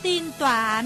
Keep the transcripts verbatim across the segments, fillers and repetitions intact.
tin tòa án.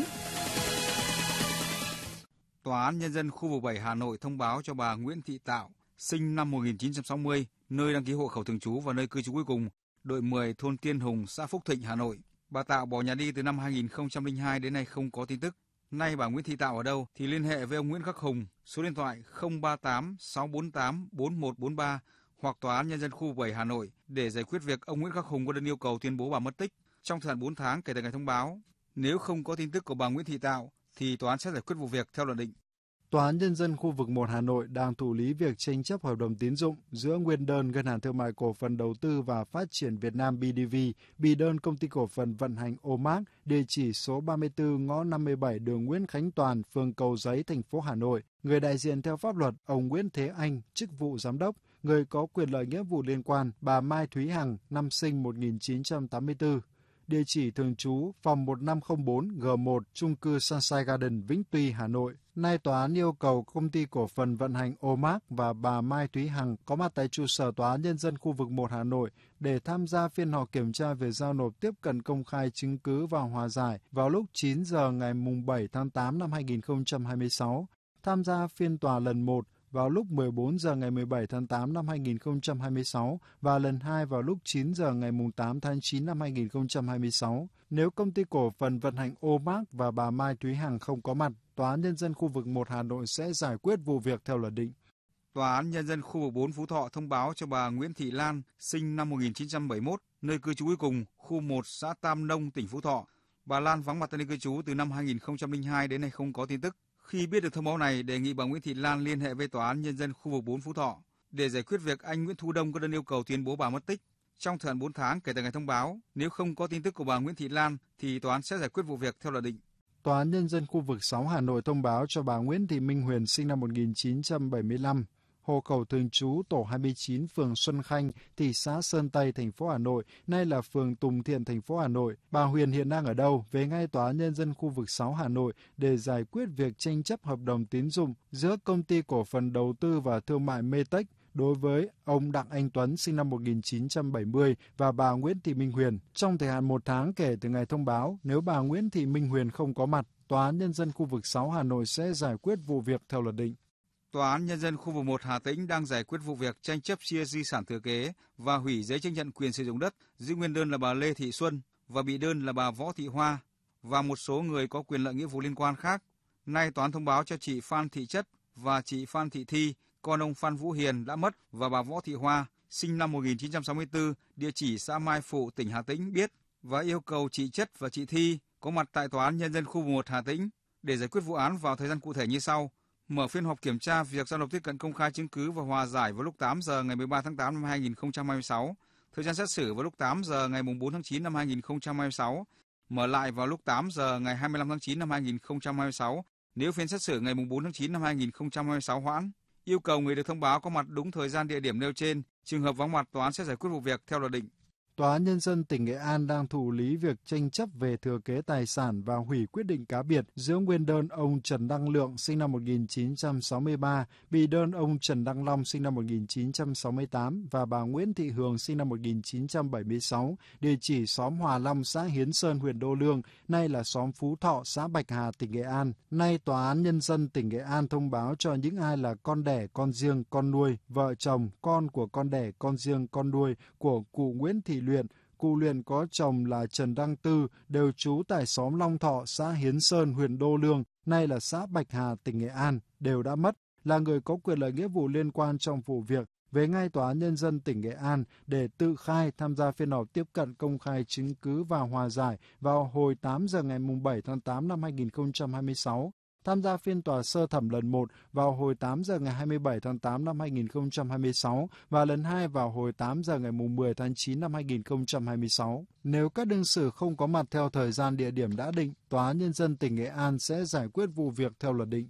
Tòa án Nhân dân khu vực bảy Hà Nội thông báo cho bà Nguyễn Thị Tạo, sinh năm một nghìn chín trăm sáu mươi, nơi đăng ký hộ khẩu thường trú và nơi cư trú cuối cùng, đội mười, thôn Tiên Hùng, xã Phúc Thịnh, Hà Nội. Bà Tạo bỏ nhà đi từ năm hai nghìn không trăm lẻ hai đến nay không có tin tức. Nay bà Nguyễn Thị Tạo ở đâu thì liên hệ với ông Nguyễn Khắc Hùng, số điện thoại không ba tám sáu bốn tám bốn một bốn ba hoặc Tòa án Nhân dân khu vực bảy Hà Nội để giải quyết việc ông Nguyễn Khắc Hùng có đơn yêu cầu tuyên bố bà mất tích trong thời hạn bốn tháng kể từ ngày thông báo. Nếu không có tin tức của bà Nguyễn Thị Tạo thì tòa án sẽ giải quyết vụ việc theo luật định. Tòa án Nhân dân khu vực một Hà Nội đang thụ lý việc tranh chấp hợp đồng tín dụng giữa nguyên đơn Ngân hàng Thương mại Cổ phần Đầu tư và Phát triển Việt Nam bê đê vê, bị đơn Công ty Cổ phần Vận hành ô mác, địa chỉ số ba mươi tư ngõ năm mươi bảy đường Nguyễn Khánh Toàn, phường Cầu Giấy, thành phố Hà Nội. Người đại diện theo pháp luật, ông Nguyễn Thế Anh, chức vụ giám đốc. Người có quyền lợi nghĩa vụ liên quan, bà Mai Thúy Hằng, năm sinh một nghìn chín trăm tám mươi tư. Địa chỉ thường trú phòng một năm không bốn G một, chung cư Sunshine Garden, Vĩnh Tuy, Hà Nội. Nay tòa án yêu cầu Công ty Cổ phần Vận hành ô mác và bà Mai Thúy Hằng có mặt tại trụ sở Tòa án Nhân dân khu vực một Hà Nội để tham gia phiên họp kiểm tra về giao nộp tiếp cận công khai chứng cứ và hòa giải vào lúc chín giờ ngày bảy tháng tám năm hai nghìn không trăm hai mươi sáu. Tham gia phiên tòa lần một vào lúc mười bốn giờ ngày mười bảy tháng tám năm hai nghìn không trăm hai mươi sáu và lần hai vào lúc chín giờ ngày tám tháng chín năm hai nghìn không trăm hai mươi sáu. Nếu Công ty Cổ phần Vận hành ô mác và bà Mai Thúy Hằng không có mặt, Tòa án Nhân dân khu vực một Hà Nội sẽ giải quyết vụ việc theo luật định. Tòa án Nhân dân khu vực bốn Phú Thọ thông báo cho bà Nguyễn Thị Lan, sinh năm một nghìn chín trăm bảy mươi mốt, nơi cư trú cuối cùng, khu một, xã Tam Nông, tỉnh Phú Thọ. Bà Lan vắng mặt tại nơi cư trú từ năm hai nghìn không trăm lẻ hai đến nay không có tin tức. Khi biết được thông báo này, đề nghị bà Nguyễn Thị Lan liên hệ với Tòa án Nhân dân khu vực bốn Phú Thọ để giải quyết việc anh Nguyễn Thu Đông có đơn yêu cầu tuyên bố bà mất tích trong thời hạn bốn tháng kể từ ngày thông báo. Nếu không có tin tức của bà Nguyễn Thị Lan thì tòa án sẽ giải quyết vụ việc theo luật định. Tòa án Nhân dân khu vực sáu Hà Nội thông báo cho bà Nguyễn Thị Minh Huyền, sinh năm một nghìn chín trăm bảy mươi lăm, hộ khẩu thường trú tổ hai mươi chín, phường Xuân Khanh, thị xã Sơn Tây, thành phố Hà Nội, nay là phường Tùng Thiện, thành phố Hà Nội. Bà Huyền hiện đang ở đâu? Về ngay Tòa án Nhân dân khu vực sáu Hà Nội để giải quyết việc tranh chấp hợp đồng tín dụng giữa Công ty Cổ phần Đầu tư và Thương mại Metech đối với ông Đặng Anh Tuấn, sinh năm một nghìn chín trăm bảy mươi, và bà Nguyễn Thị Minh Huyền trong thời hạn một tháng kể từ ngày thông báo. Nếu bà Nguyễn Thị Minh Huyền không có mặt, Tòa án Nhân dân khu vực sáu Hà Nội sẽ giải quyết vụ việc theo luật định. Tòa án Nhân dân khu vực một Hà Tĩnh đang giải quyết vụ việc tranh chấp chia di sản thừa kế và hủy giấy chứng nhận quyền sử dụng đất giữa nguyên đơn là bà Lê Thị Xuân và bị đơn là bà Võ Thị Hoa và một số người có quyền lợi nghĩa vụ liên quan khác. Nay tòa án thông báo cho chị Phan Thị Chất và chị Phan Thị Thi, con ông Phan Vũ Hiền đã mất, và bà Võ Thị Hoa, sinh năm một nghìn chín trăm sáu mươi tư, địa chỉ xã Mai Phụ, tỉnh Hà Tĩnh biết, và yêu cầu chị Chất và chị Thi có mặt tại Tòa án Nhân dân khu vực một Hà Tĩnh để giải quyết vụ án vào thời gian cụ thể như sau. Mở phiên họp kiểm tra việc giao nộp tiếp cận công khai chứng cứ và hòa giải vào lúc tám giờ ngày mười ba tháng tám năm hai nghìn không trăm hai mươi sáu. Thời gian xét xử vào lúc tám giờ ngày bốn tháng chín năm hai nghìn không trăm hai mươi sáu. Mở lại vào lúc tám giờ ngày hai mươi lăm tháng chín năm hai nghìn không trăm hai mươi sáu. Nếu phiên xét xử ngày bốn tháng chín năm hai nghìn không trăm hai mươi sáu hoãn, yêu cầu người được thông báo có mặt đúng thời gian địa điểm nêu trên. Trường hợp vắng mặt, tòa án sẽ giải quyết vụ việc theo luật định. Tòa án Nhân dân tỉnh Nghệ An đang thụ lý việc tranh chấp về thừa kế tài sản và hủy quyết định cá biệt giữa nguyên đơn ông Trần Đăng Lượng, sinh năm một nghìn chín trăm sáu mươi ba, bị đơn ông Trần Đăng Long, sinh năm một nghìn chín trăm sáu mươi tám và bà Nguyễn Thị Hường, sinh năm một nghìn chín trăm bảy mươi sáu, địa chỉ xóm Hòa Long, xã Hiến Sơn, huyện Đô Lương, nay là xóm Phú Thọ, xã Bạch Hà, tỉnh Nghệ An. Nay Tòa án Nhân dân tỉnh Nghệ An thông báo cho những ai là con đẻ, con riêng, con nuôi, vợ chồng, con của con đẻ, con riêng, con nuôi của cụ Nguyễn Thị Luyện. Cụ Luyện có chồng là Trần Đăng Tư, đều trú tại xóm Long Thọ, xã Hiến Sơn, huyện Đô Lương, nay là xã Bạch Hà, tỉnh Nghệ An, đều đã mất, là người có quyền lợi nghĩa vụ liên quan trong vụ việc, về ngay Tòa án Nhân dân tỉnh Nghệ An để tự khai tham gia phiên họp tiếp cận công khai chứng cứ và hòa giải vào hồi tám giờ ngày bảy tháng tám năm hai nghìn không trăm hai mươi sáu. Tham gia phiên tòa sơ thẩm lần một vào hồi tám giờ ngày hai mươi bảy tháng tám năm hai nghìn không trăm hai mươi sáu và lần hai vào hồi tám giờ ngày mười tháng chín năm hai nghìn không trăm hai mươi sáu. Nếu các đương sự không có mặt theo thời gian địa điểm đã định, Tòa án Nhân dân tỉnh Nghệ An sẽ giải quyết vụ việc theo luật định.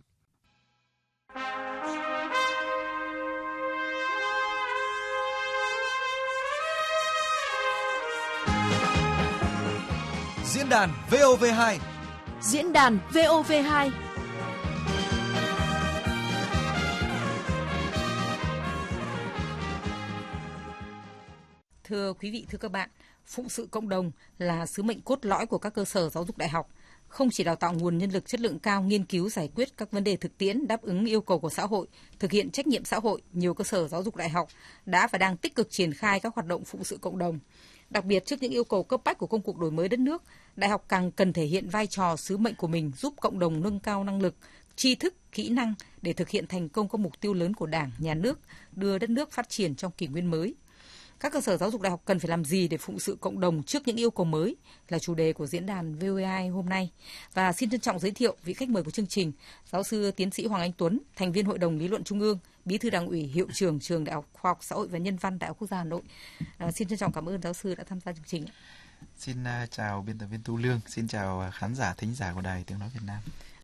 Diễn đàn vê o vê hai. Diễn đàn vê o vê hai. Thưa quý vị, thưa các bạn, phụng sự cộng đồng là sứ mệnh cốt lõi của các cơ sở giáo dục đại học. không chỉ đào tạo nguồn nhân lực chất lượng cao nghiên cứu giải quyết các vấn đề thực tiễn đáp ứng yêu cầu của xã hội, thực hiện trách nhiệm xã hội, nhiều cơ sở giáo dục đại học đã và đang tích cực triển khai các hoạt động phụng sự cộng đồng. Đặc biệt trước những yêu cầu cấp bách của công cuộc đổi mới đất nước, đại học càng cần thể hiện vai trò sứ mệnh của mình giúp cộng đồng nâng cao năng lực, tri thức, kỹ năng để thực hiện thành công các mục tiêu lớn của Đảng, Nhà nước, đưa đất nước phát triển trong kỷ nguyên mới. Các cơ sở giáo dục đại học cần phải làm gì để phụng sự cộng đồng trước những yêu cầu mới là chủ đề của diễn đàn vê o a i hôm nay. Và xin trân trọng giới thiệu vị khách mời của chương trình, giáo sư tiến sĩ Hoàng Anh Tuấn, thành viên Hội đồng Lý luận Trung ương, Bí thư Đảng ủy, Hiệu trưởng Trường Đại học Khoa học Xã hội và Nhân văn Đại học Quốc gia Hà Nội. À, xin trân trọng cảm ơn giáo sư đã tham gia chương trình. Xin uh, chào biên tập viên Tu Lương, xin chào khán giả, thính giả của Đài Tiếng nói Việt Nam.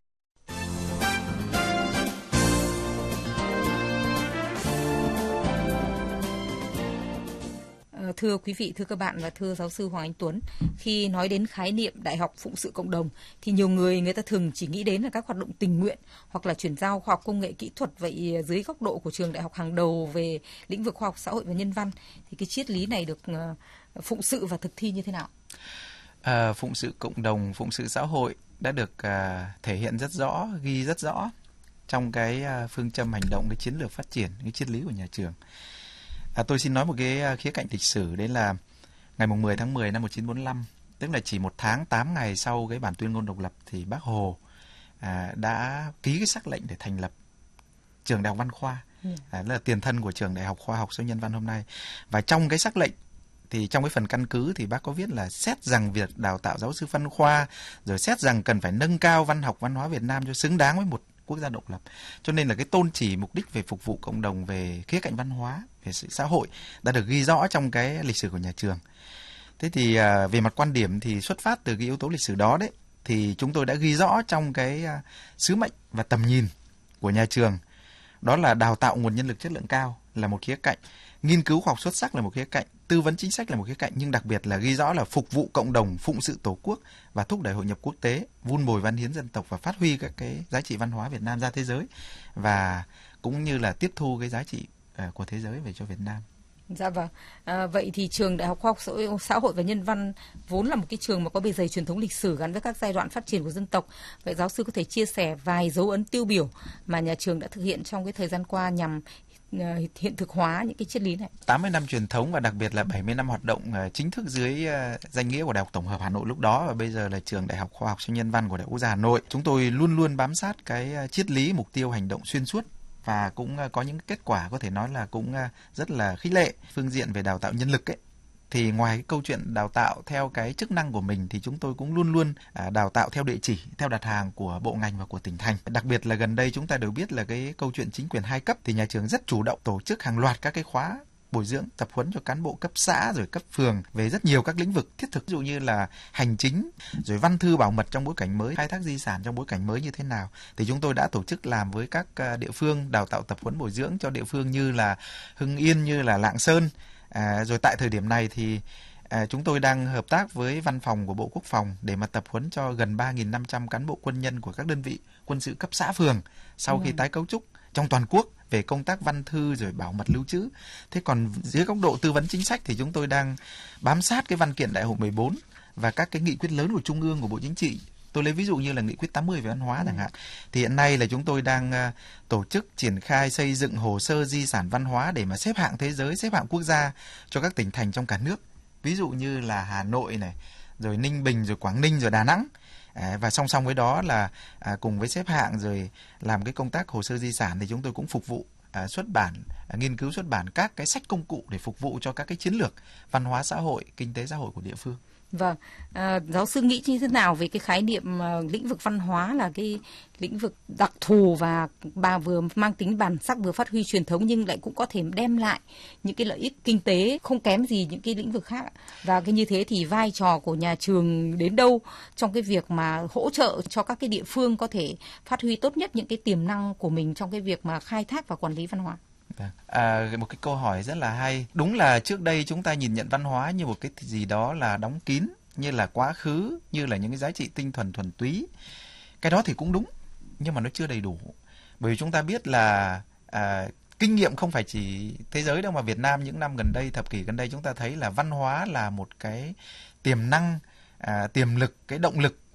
Thưa quý vị, thưa các bạn và thưa giáo sư Hoàng Anh Tuấn, khi nói đến khái niệm đại học phụng sự cộng đồng thì nhiều người người ta thường chỉ nghĩ đến là các hoạt động tình nguyện hoặc là chuyển giao khoa học công nghệ kỹ thuật. Vậy dưới góc độ của trường đại học hàng đầu về lĩnh vực khoa học xã hội và nhân văn thì cái triết lý này được phụng sự và thực thi như thế nào? À, phụng sự cộng đồng, phụng sự xã hội đã được à, thể hiện rất rõ, ghi rất rõ trong cái à, phương châm hành động, cái chiến lược phát triển, cái triết lý của nhà trường. À, tôi xin nói một cái khía cạnh lịch sử, đấy là ngày mười tháng mười năm một nghìn chín trăm bốn mươi lăm, tức là chỉ một tháng tám ngày sau cái bản tuyên ngôn độc lập thì Bác Hồ à, đã ký cái sắc lệnh để thành lập trường Đại học Văn khoa, à, là tiền thân của trường Đại học Khoa học Xã hội Nhân văn hôm nay. Và trong cái sắc lệnh thì trong cái phần căn cứ thì bác có viết là xét rằng việc đào tạo giáo sư văn khoa, rồi xét rằng cần phải nâng cao văn học văn hóa Việt Nam cho xứng đáng với một quốc gia độc lập. Cho nên là cái tôn chỉ mục đích về phục vụ cộng đồng, về khía cạnh văn hóa, về sự xã hội đã được ghi rõ trong cái lịch sử của nhà trường. Thế thì à, về mặt quan điểm thì xuất phát từ cái yếu tố lịch sử đó đấy, thì chúng tôi đã ghi rõ trong cái à, sứ mệnh và tầm nhìn của nhà trường, đó là đào tạo nguồn nhân lực chất lượng cao là một khía cạnh, nghiên cứu khoa học xuất sắc là một khía cạnh, tư vấn chính sách là một khía cạnh, nhưng đặc biệt là ghi rõ là phục vụ cộng đồng, phụng sự tổ quốc và thúc đẩy hội nhập quốc tế, vun bồi văn hiến dân tộc và phát huy các cái giá trị văn hóa Việt Nam ra thế giới, và cũng như là tiếp thu cái giá trị uh, của thế giới về cho Việt Nam. Dạ vâng. À, vậy thì trường Đại học Khoa học Xã hội và Nhân văn vốn là một cái trường mà có bề dày truyền thống lịch sử gắn với các giai đoạn phát triển của dân tộc. Vậy giáo sư có thể chia sẻ vài dấu ấn tiêu biểu mà nhà trường đã thực hiện trong cái thời gian qua nhằm hiện thực hóa những cái triết lý này? tám mươi năm truyền thống và đặc biệt là bảy mươi năm hoạt động chính thức dưới danh nghĩa của Đại học Tổng hợp Hà Nội lúc đó, và bây giờ là trường Đại học Khoa học Xã hội Nhân văn của Đại học Quốc gia Hà Nội. Chúng tôi luôn luôn bám sát cái triết lý, mục tiêu, hành động xuyên suốt và cũng có những kết quả có thể nói là cũng rất là khích lệ. Phương diện về đào tạo nhân lực ấy, thì ngoài cái câu chuyện đào tạo theo cái chức năng của mình thì chúng tôi cũng luôn luôn đào tạo theo địa chỉ, theo đặt hàng của bộ ngành và của tỉnh thành. Đặc biệt là gần đây chúng ta đều biết là cái câu chuyện chính quyền hai cấp thì nhà trường rất chủ động tổ chức hàng loạt các cái khóa bồi dưỡng, tập huấn cho cán bộ cấp xã rồi cấp phường về rất nhiều các lĩnh vực thiết thực, ví dụ như là hành chính, rồi văn thư bảo mật trong bối cảnh mới, khai thác di sản trong bối cảnh mới như thế nào. Thì chúng tôi đã tổ chức làm với các địa phương, đào tạo tập huấn bồi dưỡng cho địa phương như là Hưng Yên, như là Lạng Sơn. À, rồi tại thời điểm này thì à, chúng tôi đang hợp tác với văn phòng của Bộ Quốc phòng để mà tập huấn cho gần ba nghìn năm trăm cán bộ quân nhân của các đơn vị quân sự cấp xã phường sau ừ. khi tái cấu trúc trong toàn quốc về công tác văn thư rồi bảo mật lưu trữ. Thế còn dưới góc độ tư vấn chính sách thì chúng tôi đang bám sát cái văn kiện Đại hội mười bốn và các cái nghị quyết lớn của Trung ương, của Bộ Chính trị. Tôi lấy ví dụ như là nghị quyết tám mươi về văn hóa chẳng hạn. Thì hiện nay là chúng tôi đang uh, tổ chức triển khai xây dựng hồ sơ di sản văn hóa để mà xếp hạng thế giới, xếp hạng quốc gia cho các tỉnh thành trong cả nước. Ví dụ như là Hà Nội này, rồi Ninh Bình, rồi Quảng Ninh, rồi Đà Nẵng. À, và song song với đó là à, cùng với xếp hạng rồi làm cái công tác hồ sơ di sản thì chúng tôi cũng phục vụ à, xuất bản, à, nghiên cứu xuất bản các cái sách công cụ để phục vụ cho các cái chiến lược văn hóa xã hội, kinh tế xã hội của địa phương. Vâng, à, giáo sư nghĩ như thế nào về cái khái niệm uh, lĩnh vực văn hóa là cái lĩnh vực đặc thù và bà vừa mang tính bản sắc, vừa phát huy truyền thống nhưng lại cũng có thể đem lại những cái lợi ích kinh tế không kém gì những cái lĩnh vực khác. Và cái như thế thì vai trò của nhà trường đến đâu trong cái việc mà hỗ trợ cho các cái địa phương có thể phát huy tốt nhất những cái tiềm năng của mình trong cái việc mà khai thác và quản lý văn hóa? À, một cái câu hỏi rất là hay. Đúng là trước đây chúng ta nhìn nhận văn hóa như một cái gì đó là đóng kín, như là quá khứ, như là những cái giá trị tinh thuần thuần túy. Cái đó thì cũng đúng, nhưng mà nó chưa đầy đủ. Bởi vì chúng ta biết là à, kinh nghiệm không phải chỉ thế giới đâu, mà Việt Nam những năm gần đây, thập kỷ gần đây chúng ta thấy là văn hóa là một cái tiềm năng, à, tiềm lực, cái động lực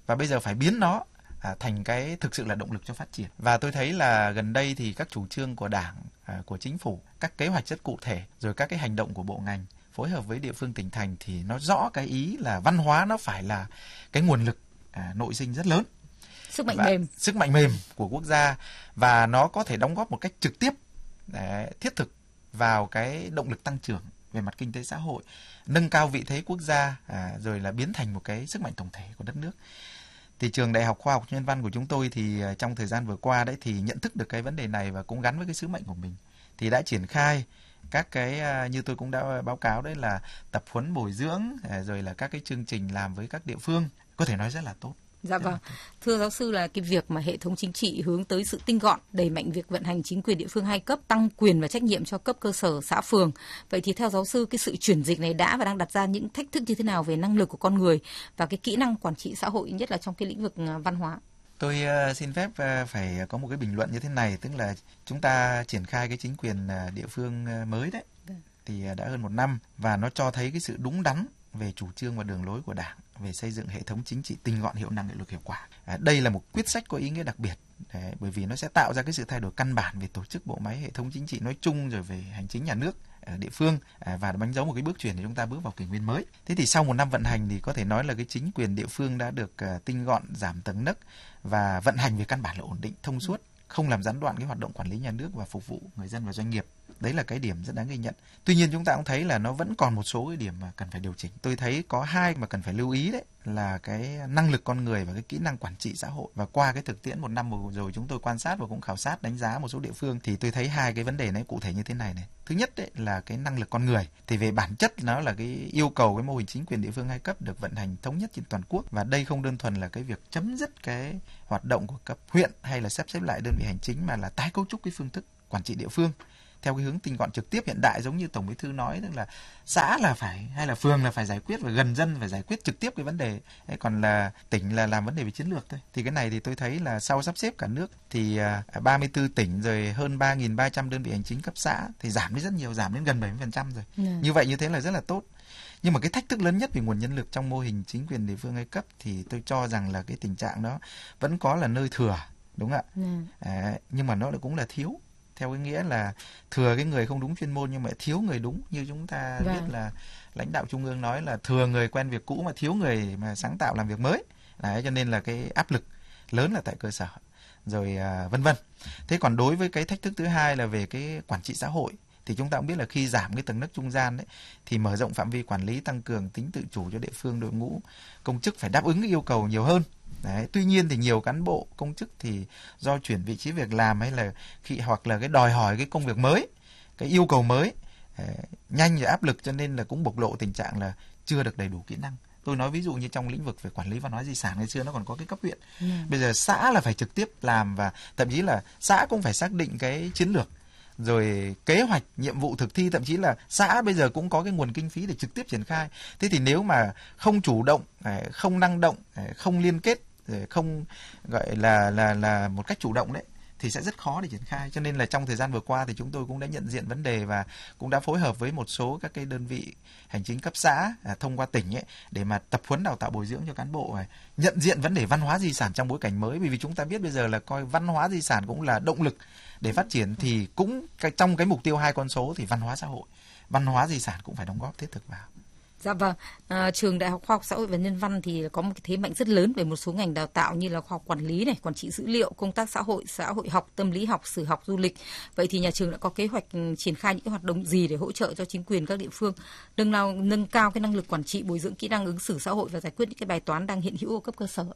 và bây giờ phải biến nó à, thành cái thực sự là động lực cho phát triển. Và tôi thấy là gần đây thì các chủ trương của Đảng, à, của Chính phủ, các kế hoạch rất cụ thể, rồi các cái hành động của bộ ngành phối hợp với địa phương tỉnh thành thì nó rõ cái ý là văn hóa nó phải là cái nguồn lực à, nội sinh rất lớn, sức mạnh mềm, sức mạnh mềm của quốc gia, và nó có thể đóng góp một cách trực tiếp, để thiết thực vào cái động lực tăng trưởng về mặt kinh tế xã hội, nâng cao vị thế quốc gia, à, rồi là biến thành một cái sức mạnh tổng thể của đất nước. Thì trường Đại học Khoa học Nhân văn của chúng tôi thì trong thời gian vừa qua đấy thì nhận thức được cái vấn đề này và cũng gắn với cái sứ mệnh của mình thì đã triển khai các cái như tôi cũng đã báo cáo đấy là tập huấn bồi dưỡng, rồi là các cái chương trình làm với các địa phương, có thể nói rất là tốt. Dạ vâng. Thưa giáo sư, là cái việc mà hệ thống chính trị hướng tới sự tinh gọn, đẩy mạnh việc vận hành chính quyền địa phương hai cấp, tăng quyền và trách nhiệm cho cấp cơ sở, xã phường. Vậy thì theo giáo sư, cái sự chuyển dịch này đã và đang đặt ra những thách thức như thế nào về năng lực của con người và cái kỹ năng quản trị xã hội, nhất là trong cái lĩnh vực văn hóa? Tôi uh, xin phép uh, phải có một cái bình luận như thế này, tức là chúng ta triển khai cái chính quyền uh, địa phương uh, mới đấy, thì uh, đã hơn một năm và nó cho thấy cái sự đúng đắn về chủ trương và đường lối của Đảng về xây dựng hệ thống chính trị tinh gọn, hiệu năng, hiệu lực, hiệu quả. À, đây là một quyết sách có ý nghĩa đặc biệt, đấy, bởi vì nó sẽ tạo ra cái sự thay đổi căn bản về tổ chức bộ máy hệ thống chính trị nói chung, rồi về hành chính nhà nước ở địa phương, à, và đánh dấu một cái bước chuyển để chúng ta bước vào kỷ nguyên mới. Thế thì sau một năm vận hành thì có thể nói là cái chính quyền địa phương đã được uh, tinh gọn, giảm tầng nấc và vận hành về căn bản là ổn định, thông suốt, không làm gián đoạn cái hoạt động quản lý nhà nước và phục vụ người dân và doanh nghiệp. Đấy là cái điểm rất đáng ghi nhận. Tuy nhiên chúng ta cũng thấy là nó vẫn còn một số cái điểm mà cần phải điều chỉnh. Tôi thấy có hai mà cần phải lưu ý, đấy là cái năng lực con người và cái kỹ năng quản trị xã hội. Và qua cái thực tiễn một năm vừa rồi chúng tôi quan sát và cũng khảo sát đánh giá một số địa phương thì tôi thấy hai cái vấn đề này cụ thể như thế này này. Thứ nhất đấy là cái năng lực con người. Thì về bản chất nó là cái yêu cầu cái mô hình chính quyền địa phương hai cấp được vận hành thống nhất trên toàn quốc, và đây không đơn thuần là cái việc chấm dứt cái hoạt động của cấp huyện hay là sắp xếp lại đơn vị hành chính, mà là tái cấu trúc cái phương thức quản trị địa phương theo cái hướng tinh gọn, trực tiếp, hiện đại, giống như Tổng Bí thư nói, tức là xã là phải hay là phường là phải giải quyết và gần dân, phải giải quyết trực tiếp cái vấn đề, còn là tỉnh là làm vấn đề về chiến lược thôi. Thì cái này thì tôi thấy là sau sắp xếp cả nước thì ba mươi tư tỉnh rồi hơn ba nghìn ba trăm đơn vị hành chính cấp xã thì giảm đi rất nhiều, giảm đến gần bảy mươi phần trăm rồi. Yeah. Như vậy như thế là rất là tốt. Nhưng mà cái thách thức lớn nhất về nguồn nhân lực trong mô hình chính quyền địa phương hai cấp thì tôi cho rằng là cái tình trạng đó vẫn có là nơi thừa, đúng không ạ? Yeah. À, nhưng mà nó cũng là thiếu, theo cái nghĩa là thừa cái người không đúng chuyên môn nhưng mà thiếu người đúng, như chúng ta vâng. biết là lãnh đạo trung ương nói là thừa người quen việc cũ mà thiếu người mà sáng tạo làm việc mới. Đấy, cho nên là cái áp lực lớn là tại cơ sở, rồi à, vân vân. Thế còn đối với cái thách thức thứ hai là về cái quản trị xã hội thì chúng ta cũng biết là khi giảm cái tầng nấc trung gian đấy thì mở rộng phạm vi quản lý, tăng cường tính tự chủ cho địa phương, đội ngũ công chức phải đáp ứng cái yêu cầu nhiều hơn. Đấy, tuy nhiên thì nhiều cán bộ công chức thì do chuyển vị trí việc làm hay là khi hoặc là cái đòi hỏi cái công việc mới, cái yêu cầu mới nhanh và áp lực, cho nên là cũng bộc lộ tình trạng là chưa được đầy đủ kỹ năng. Tôi nói ví dụ như trong lĩnh vực về quản lý văn hóa di sản, ngày xưa nó còn có cái cấp huyện, ừ. bây giờ xã là phải trực tiếp làm, và thậm chí là xã cũng phải xác định cái chiến lược, rồi kế hoạch, nhiệm vụ thực thi, thậm chí là xã bây giờ cũng có cái nguồn kinh phí để trực tiếp triển khai. Thế thì nếu mà không chủ động, không năng động, không liên kết, không gọi là là là một cách chủ động đấy thì sẽ rất khó để triển khai. Cho nên là trong thời gian vừa qua thì chúng tôi cũng đã nhận diện vấn đề và cũng đã phối hợp với một số các cái đơn vị hành chính cấp xã à, thông qua tỉnh ấy để mà tập huấn, đào tạo, bồi dưỡng cho cán bộ này, nhận diện vấn đề văn hóa di sản trong bối cảnh mới. Bởi vì chúng ta biết bây giờ là coi văn hóa di sản cũng là động lực để phát triển, thì cũng cái, trong cái mục tiêu hai con số thì văn hóa xã hội, văn hóa di sản cũng phải đóng góp thiết thực vào. Dạ vâng, à, trường Đại học Khoa học Xã hội và Nhân văn thì có một cái thế mạnh rất lớn về một số ngành đào tạo như là khoa học quản lý này, quản trị dữ liệu, công tác xã hội, xã hội học, tâm lý học, sử học, du lịch. Vậy thì nhà trường đã có kế hoạch triển khai những cái hoạt động gì để hỗ trợ cho chính quyền các địa phương nâng nào nâng cao cái năng lực quản trị, bồi dưỡng kỹ năng ứng xử xã hội và giải quyết những cái bài toán đang hiện hữu ở cấp cơ sở?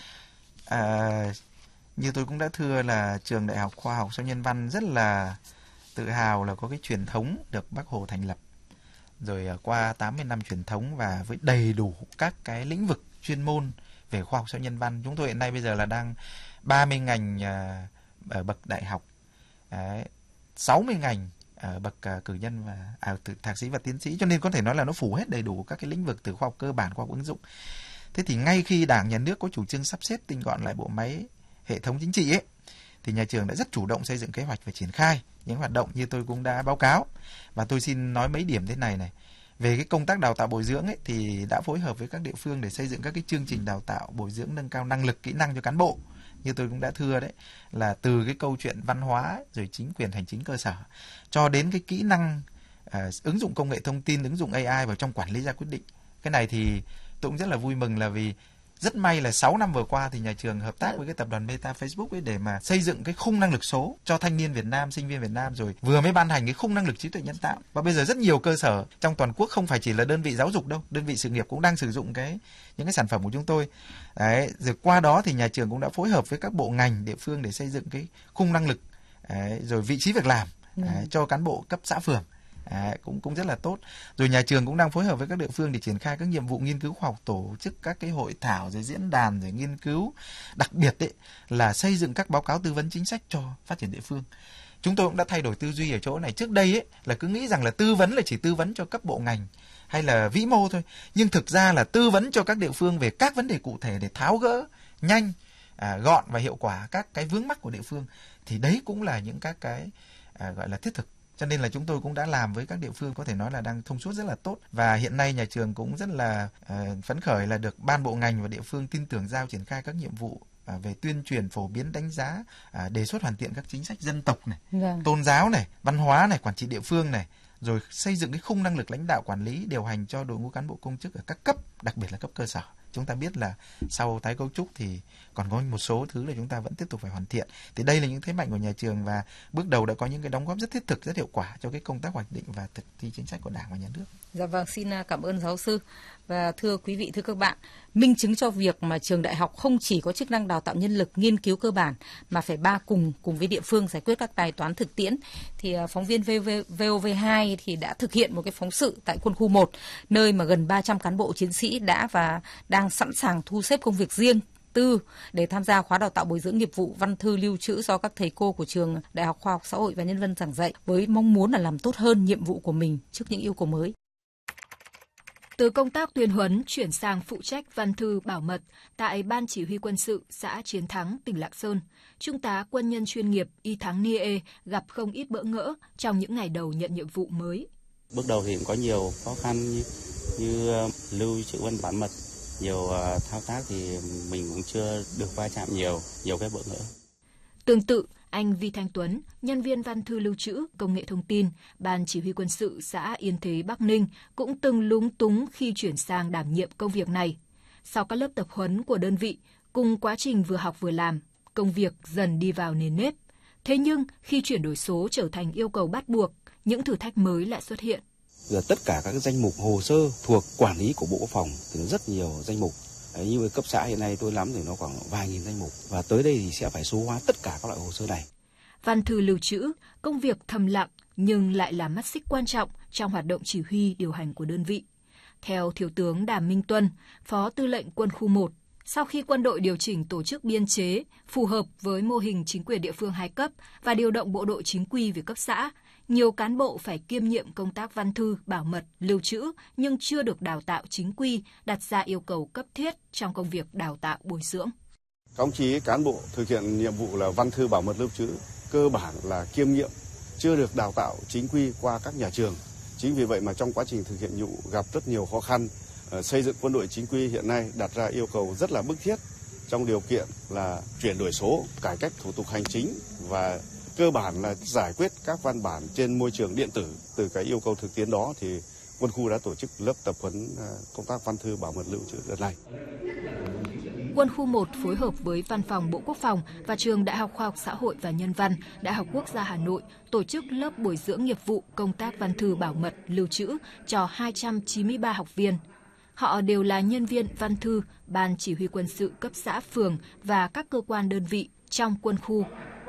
À, như tôi cũng đã thưa là trường Đại học Khoa học Xã hội Nhân văn rất là tự hào là có cái truyền thống được Bác Hồ thành lập. Rồi qua tám mươi năm truyền thống và với đầy đủ các cái lĩnh vực chuyên môn về khoa học xã hội nhân văn, chúng tôi hiện nay bây giờ là đang ba mươi ngành ở bậc đại học, sáu mươi ngành ở bậc cử nhân và à, thạc sĩ và tiến sĩ, cho nên có thể nói là nó phủ hết đầy đủ các cái lĩnh vực từ khoa học cơ bản, khoa học ứng dụng. Thế thì ngay khi Đảng, Nhà nước có chủ trương sắp xếp tinh gọn lại bộ máy hệ thống chính trị ấy, thì nhà trường đã rất chủ động xây dựng kế hoạch và triển khai những hoạt động như tôi cũng đã báo cáo. Và tôi xin nói mấy điểm thế này này. Về cái công tác đào tạo bồi dưỡng ấy, thì đã phối hợp với các địa phương để xây dựng các cái chương trình đào tạo bồi dưỡng nâng cao năng lực, kỹ năng cho cán bộ. Như tôi cũng đã thưa đấy, là từ cái câu chuyện văn hóa rồi chính quyền hành chính cơ sở cho đến cái kỹ năng à, ứng dụng công nghệ thông tin, ứng dụng a i vào trong quản lý ra quyết định. Cái này thì tôi cũng rất là vui mừng, là vì rất may là sáu năm vừa qua thì nhà trường hợp tác với cái tập đoàn Meta Facebook ấy để mà xây dựng cái khung năng lực số cho thanh niên Việt Nam, sinh viên Việt Nam, rồi vừa mới ban hành cái khung năng lực trí tuệ nhân tạo. Và bây giờ rất nhiều cơ sở trong toàn quốc, không phải chỉ là đơn vị giáo dục đâu, đơn vị sự nghiệp cũng đang sử dụng cái những cái sản phẩm của chúng tôi. Đấy, rồi qua đó thì nhà trường cũng đã phối hợp với các bộ ngành địa phương để xây dựng cái khung năng lực, đấy, rồi vị trí việc làm đấy, cho cán bộ cấp xã phường. À, cũng cũng rất là tốt. Rồi nhà trường cũng đang phối hợp với các địa phương để triển khai các nhiệm vụ nghiên cứu khoa học, tổ chức các cái hội thảo, rồi diễn đàn, rồi nghiên cứu. Đặc biệt đấy là xây dựng các báo cáo tư vấn chính sách cho phát triển địa phương. Chúng tôi cũng đã thay đổi tư duy ở chỗ này. Trước đây ấy là cứ nghĩ rằng là tư vấn là chỉ tư vấn cho cấp bộ ngành hay là vĩ mô thôi, nhưng thực ra là tư vấn cho các địa phương về các vấn đề cụ thể để tháo gỡ nhanh, à, gọn và hiệu quả các cái vướng mắc của địa phương. Thì đấy cũng là những các cái à, gọi là thiết thực. Cho nên là chúng tôi cũng đã làm với các địa phương, có thể nói là đang thông suốt rất là tốt. Và hiện nay nhà trường cũng rất là uh, phấn khởi là được ban bộ ngành và địa phương tin tưởng giao triển khai các nhiệm vụ uh, về tuyên truyền, phổ biến, đánh giá, uh, đề xuất hoàn thiện các chính sách dân tộc này, vâng. tôn giáo này, văn hóa này, quản trị địa phương này, rồi xây dựng cái khung năng lực lãnh đạo, quản lý, điều hành cho đội ngũ cán bộ công chức ở các cấp, đặc biệt là cấp cơ sở. Chúng ta biết là sau tái cấu trúc thì còn có một số thứ là chúng ta vẫn tiếp tục phải hoàn thiện. Thì đây là những thế mạnh của nhà trường và bước đầu đã có những cái đóng góp rất thiết thực, rất hiệu quả cho cái công tác hoạch định và thực thi chính sách của Đảng và Nhà nước. Dạ vâng, xin cảm ơn giáo sư. Và thưa quý vị, thưa các bạn, minh chứng cho việc mà trường đại học không chỉ có chức năng đào tạo nhân lực nghiên cứu cơ bản mà phải ba cùng cùng với địa phương giải quyết các bài toán thực tiễn, thì phóng viên vê o vê hai thì đã thực hiện một cái phóng sự tại quân khu một, nơi mà gần ba trăm cán bộ chiến sĩ đã và đang sẵn sàng thu xếp công việc riêng tư để tham gia khóa đào tạo bồi dưỡng nghiệp vụ văn thư lưu trữ do các thầy cô của trường Đại học Khoa học Xã hội và Nhân văn giảng dạy, với mong muốn là làm tốt hơn nhiệm vụ của mình trước những yêu cầu mới. Từ công tác tuyên huấn chuyển sang phụ trách văn thư bảo mật tại Ban Chỉ huy Quân sự xã Chiến Thắng, tỉnh Lạng Sơn, Trung tá quân nhân chuyên nghiệp Y Thắng Nie gặp không ít bỡ ngỡ trong những ngày đầu nhận nhiệm vụ mới. Bước đầu thì cũng có nhiều khó khăn như, như lưu trữ văn bản mật, nhiều uh, thao tác thì mình cũng chưa được va chạm nhiều, nhiều cái bỡ ngỡ. Tương tự, anh Vi Thanh Tuấn, nhân viên văn thư lưu trữ công nghệ thông tin, Ban Chỉ huy Quân sự xã Yên Thế, Bắc Ninh cũng từng lúng túng khi chuyển sang đảm nhiệm công việc này. Sau các lớp tập huấn của đơn vị, cùng quá trình vừa học vừa làm, công việc dần đi vào nền nếp. Thế nhưng khi chuyển đổi số trở thành yêu cầu bắt buộc, những thử thách mới lại xuất hiện. Giờ tất cả các danh mục hồ sơ thuộc quản lý của Bộ Quốc phòng thì rất nhiều danh mục. Đấy, như cấp xã hiện nay tôi lắm thì nó khoảng vài nghìn danh mục, và tới đây thì sẽ phải số hóa tất cả các loại hồ sơ này. Văn thư lưu trữ, công việc thầm lặng nhưng lại là mắt xích quan trọng trong hoạt động chỉ huy điều hành của đơn vị. Theo Thiếu tướng Đàm Minh Tuân, Phó Tư lệnh Quân khu một, sau khi quân đội điều chỉnh tổ chức biên chế phù hợp với mô hình chính quyền địa phương hai cấp và điều động bộ đội chính quy về cấp xã, nhiều cán bộ phải kiêm nhiệm công tác văn thư, bảo mật, lưu trữ nhưng chưa được đào tạo chính quy, đặt ra yêu cầu cấp thiết trong công việc đào tạo bồi dưỡng. Các đồng chí cán bộ thực hiện nhiệm vụ là văn thư, bảo mật, lưu trữ cơ bản là kiêm nhiệm, chưa được đào tạo chính quy qua các nhà trường. Chính vì vậy mà trong quá trình thực hiện nhiệm vụ gặp rất nhiều khó khăn. Xây dựng quân đội chính quy hiện nay đặt ra yêu cầu rất là bức thiết trong điều kiện là chuyển đổi số, cải cách thủ tục hành chính và cơ bản là giải quyết các văn bản trên môi trường điện tử. Từ cái yêu cầu thực tiễn đó thì quân khu đã tổ chức lớp tập huấn công tác văn thư bảo mật lưu trữ đợt này. Quân khu một phối hợp với Văn phòng Bộ Quốc phòng và Trường Đại học Khoa học Xã hội và Nhân văn, Đại học Quốc gia Hà Nội tổ chức lớp bồi dưỡng nghiệp vụ công tác văn thư bảo mật lưu trữ cho hai trăm chín mươi ba học viên. Họ đều là nhân viên văn thư, Ban Chỉ huy Quân sự cấp xã, phường và các cơ quan đơn vị trong quân khu.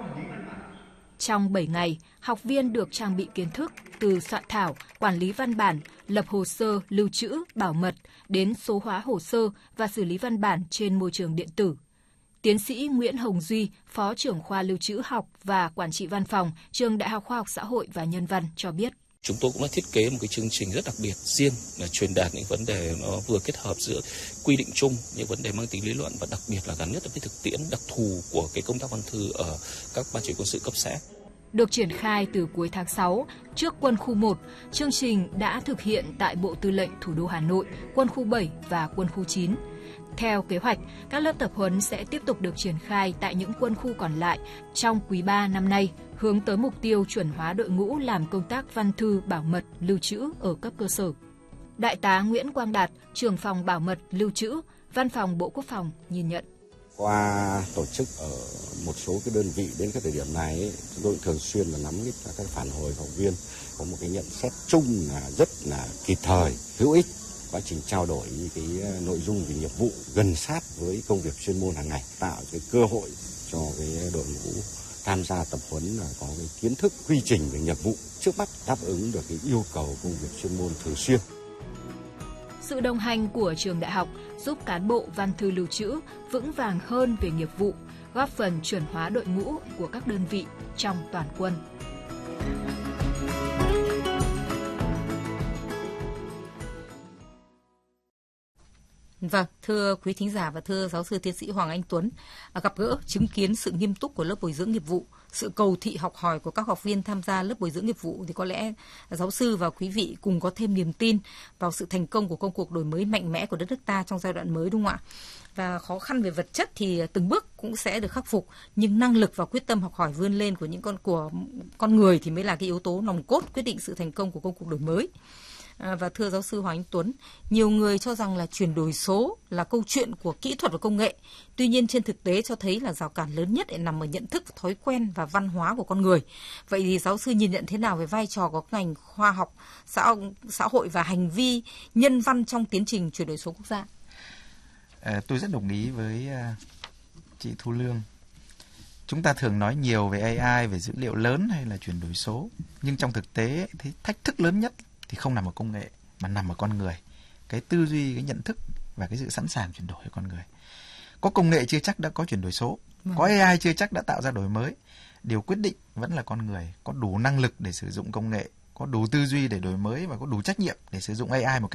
Trong bảy ngày, học viên được trang bị kiến thức từ soạn thảo, quản lý văn bản, lập hồ sơ, lưu trữ, bảo mật, đến số hóa hồ sơ và xử lý văn bản trên môi trường điện tử. Tiến sĩ Nguyễn Hồng Duy, Phó trưởng khoa lưu trữ học và quản trị văn phòng, Trường Đại học Khoa học Xã hội và Nhân văn cho biết. Chúng tôi cũng đã thiết kế một cái chương trình rất đặc biệt riêng là truyền đạt những vấn đề nó vừa kết hợp giữa quy định chung, những vấn đề mang tính lý luận và đặc biệt là gắn nhất với thực tiễn đặc thù của cái công tác văn thư ở các ban chỉ huy quân sự cấp xã. Được triển khai từ cuối tháng sáu, trước quân khu một, chương trình đã thực hiện tại Bộ Tư lệnh Thủ đô Hà Nội, quân khu bảy và quân khu chín. Theo kế hoạch, các lớp tập huấn sẽ tiếp tục được triển khai tại những quân khu còn lại trong quý ba năm nay, hướng tới mục tiêu chuẩn hóa đội ngũ làm công tác văn thư bảo mật lưu trữ ở cấp cơ sở. Đại tá Nguyễn Quang Đạt, trưởng phòng bảo mật lưu trữ, Văn phòng Bộ Quốc phòng nhìn nhận. Qua tổ chức ở một số cái đơn vị đến cái thời điểm này, ấy, chúng tôi thường xuyên là nắm ít các phản hồi học viên có một cái nhận xét chung là rất là kịp thời, hữu ích. Quá trình trao đổi cái nội dung về nghiệp vụ gần sát với công việc chuyên môn hàng ngày, tạo cái cơ hội cho cái đội ngũ tham gia tập huấn là có cái kiến thức quy trình về nghiệp vụ, trước mắt đáp ứng được cái yêu cầu công việc chuyên môn thường xuyên. Sự đồng hành của trường đại học giúp cán bộ văn thư lưu trữ vững vàng hơn về nghiệp vụ, góp phần chuẩn hóa đội ngũ của các đơn vị trong toàn quân. Vâng, thưa quý thính giả và thưa giáo sư tiến sĩ Hoàng Anh Tuấn, gặp gỡ chứng kiến sự nghiêm túc của lớp bồi dưỡng nghiệp vụ, sự cầu thị học hỏi của các học viên tham gia lớp bồi dưỡng nghiệp vụ thì có lẽ giáo sư và quý vị cùng có thêm niềm tin vào sự thành công của công cuộc đổi mới mạnh mẽ của đất nước ta trong giai đoạn mới, đúng không ạ? Và khó khăn về vật chất thì từng bước cũng sẽ được khắc phục, nhưng năng lực và quyết tâm học hỏi vươn lên của những con của con người thì mới là cái yếu tố nòng cốt quyết định sự thành công của công cuộc đổi mới. Và thưa giáo sư Hoàng Anh Tuấn, nhiều người cho rằng là chuyển đổi số là câu chuyện của kỹ thuật và công nghệ. Tuy nhiên trên thực tế cho thấy là rào cản lớn nhất nằm ở nhận thức, thói quen và văn hóa của con người. Vậy thì giáo sư nhìn nhận thế nào về vai trò của ngành khoa học, xã, xã hội và hành vi nhân văn trong tiến trình chuyển đổi số quốc gia? À, tôi rất đồng ý với uh, chị Thu Lương. Chúng ta thường nói nhiều về a i, về dữ liệu lớn hay là chuyển đổi số. Nhưng trong thực tế thì thách thức lớn nhất thì không nằm ở công nghệ mà nằm ở con người, cái tư duy, cái nhận thức và cái sự sẵn sàng chuyển đổi của con người. Có công nghệ chưa chắc đã có chuyển đổi số, vâng. Có a i chưa chắc đã tạo ra đổi mới. Điều quyết định vẫn là con người có đủ năng lực để sử dụng công nghệ, có đủ tư duy để đổi mới và có đủ trách nhiệm để sử dụng a i một cách